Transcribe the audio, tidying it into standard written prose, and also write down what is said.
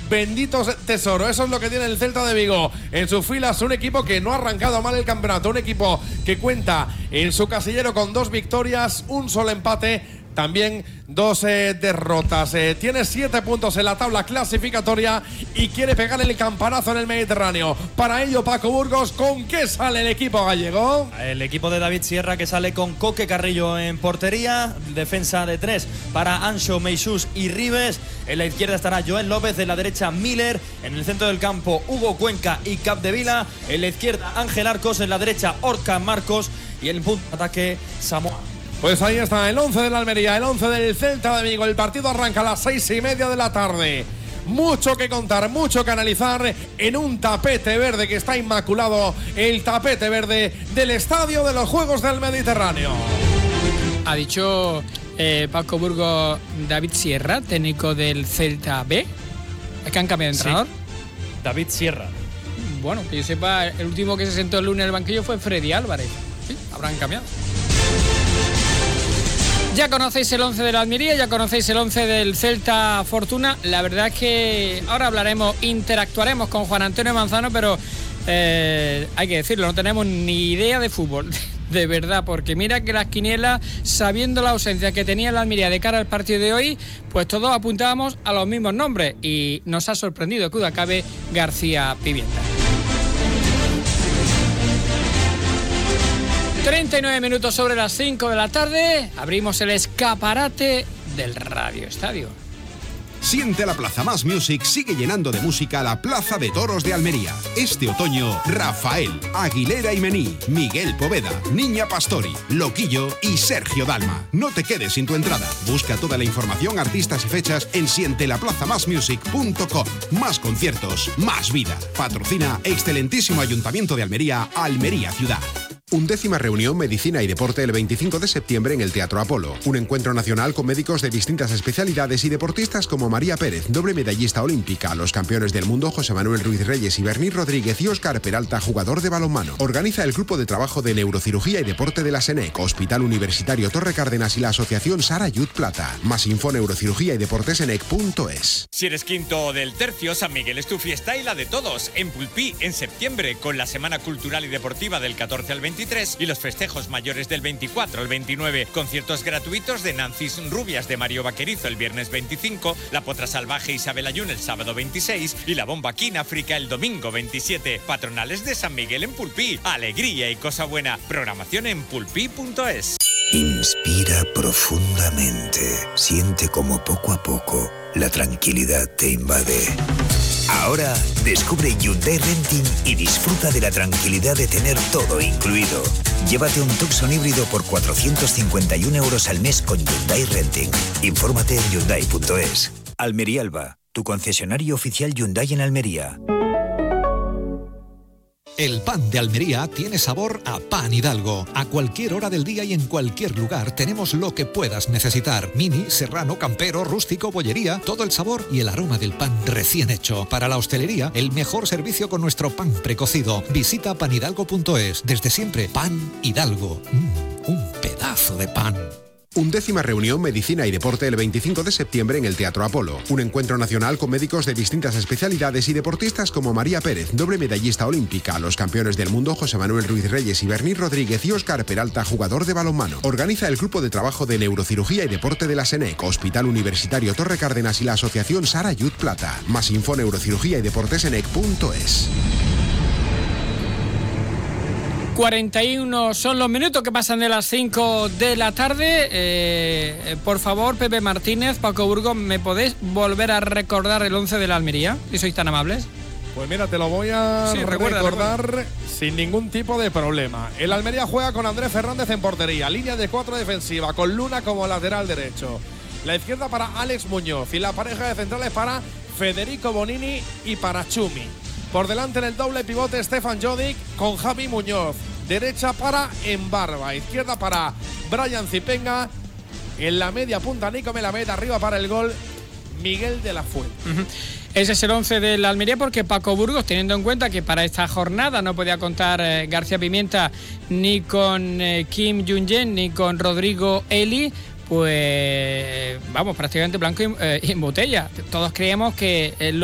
bendito tesoro. Eso es lo que tiene el Celta de Vigo en sus filas, un equipo que no ha arrancado mal el campeonato, un equipo que cuenta en su casillero con 2 victorias, un solo empate, también 2 derrotas. Tiene 7 puntos en la tabla clasificatoria y quiere pegar el campanazo en el Mediterráneo. Para ello, Paco Burgos, ¿con qué sale el equipo gallego? El equipo de David Sierra, que sale con Coque Carrillo en portería, defensa de 3 para Anxo, Meixús y Ribes. En la izquierda estará Joel López, en la derecha Miller, en el centro del campo Hugo Cuenca y Capdevila, en la izquierda Ángel Arcos, en la derecha Orca Marcos y en el punto de ataque Samoa. Pues ahí está el 11 de la Almería, el 11 del Celta de Vigo. El partido arranca a las 6:30 de la tarde. Mucho que contar, mucho que analizar en un tapete verde que está inmaculado, el tapete verde del Estadio de los Juegos del Mediterráneo. Ha dicho Paco Burgos David Sierra, técnico del Celta B. ¿Es que han cambiado de entrenador? Sí. David Sierra. Bueno, que yo sepa, el último que se sentó el lunes en el banquillo fue Freddy Álvarez. Sí, habrán cambiado. Ya conocéis el 11 de la Almería, ya conocéis el 11 del Celta Fortuna. La verdad es que ahora interactuaremos con Juan Antonio Manzano, pero hay que decirlo, no tenemos ni idea de fútbol, de verdad, porque mira que las quinielas, sabiendo la ausencia que tenía la Almería de cara al partido de hoy, pues todos apuntábamos a los mismos nombres y nos ha sorprendido que acabe García Pimienta. 39 minutos sobre las 5 de la tarde, abrimos el escaparate del Radio Estadio. Siente la Plaza Más Music sigue llenando de música la Plaza de Toros de Almería. Este otoño, Rafael, Aguilera y Mení, Miguel Poveda, Niña Pastori, Loquillo y Sergio Dalma. No te quedes sin tu entrada. Busca toda la información, artistas y fechas en sientelaplazamasmusic.com. Más conciertos, más vida. Patrocina excelentísimo Ayuntamiento de Almería, Almería Ciudad. 11ª reunión Medicina y Deporte el 25 de septiembre en el Teatro Apolo. Un encuentro nacional con médicos de distintas especialidades y deportistas como María Pérez, doble medallista olímpica, los campeones del mundo José Manuel Ruiz Reyes y Berní Rodríguez y Óscar Peralta, jugador de balonmano. Organiza el Grupo de Trabajo de Neurocirugía y Deporte de la SENEC, Hospital Universitario Torre Cárdenas y la Asociación Sara Yud Plata. Más info neurocirugía y deportesenec.es. Si eres quinto del tercio, San Miguel es tu fiesta y la de todos. En Pulpí, en septiembre, con la Semana Cultural y Deportiva del 14 al 23 y los festejos mayores del 24 al 29. Conciertos gratuitos de Nancy's Rubias de Mario Vaquerizo el viernes 25, La Potra Salvaje Isabel Ayun el sábado 26 y La Bomba King África el domingo 27. Patronales de San Miguel en Pulpí. Alegría y cosa buena. Programación en pulpí.es. Inspira profundamente. Siente como poco a poco la tranquilidad te invade. Ahora descubre Hyundai Renting y disfruta de la tranquilidad de tener todo incluido. Llévate un Tucson híbrido por 451 € al mes con Hyundai Renting. Infórmate en Hyundai.es. Almería Alba, tu concesionario oficial Hyundai en Almería. El pan de Almería tiene sabor a Pan Hidalgo. A cualquier hora del día y en cualquier lugar tenemos lo que puedas necesitar. Mini, serrano, campero, rústico, bollería, todo el sabor y el aroma del pan recién hecho. Para la hostelería, el mejor servicio con nuestro pan precocido. Visita panhidalgo.es. Desde siempre, Pan Hidalgo. Un pedazo de pan. 11ª reunión Medicina y Deporte el 25 de septiembre en el Teatro Apolo. Un encuentro nacional con médicos de distintas especialidades y deportistas como María Pérez, doble medallista olímpica, los campeones del mundo José Manuel Ruiz Reyes y Berní Rodríguez y Óscar Peralta, jugador de balonmano. Organiza el Grupo de Trabajo de Neurocirugía y Deporte de la SENEC, Hospital Universitario Torre Cárdenas y la Asociación Sara Yud Plata. Más info neurocirugía y deportesenec.es. 41 son los minutos que pasan de las 5 de la tarde. Por favor, Pepe Martínez, Paco Burgos, ¿me podéis volver a recordar el 11 de la Almería? Si sois tan amables. Pues mira, te lo voy a recordar sin ningún tipo de problema. El Almería juega con Andrés Fernández en portería, línea de 4 defensiva, con Luna como lateral derecho. La izquierda para Alex Muñoz y la pareja de centrales para Federico Bonini y para Chumi. Por delante en el doble pivote Stefan Jodik con Javi Muñoz. Derecha para Embarba. Izquierda para Brian Zipenga. En la media punta Nico Melamed. Arriba para el gol Miguel de la Fuente. Ese es el 11 de la Almería porque Paco Burgos, teniendo en cuenta que para esta jornada no podía contar García Pimienta ni con Kim Jung-jen ni con Rodrigo Eli, pues vamos, prácticamente blanco y en botella. Todos creíamos que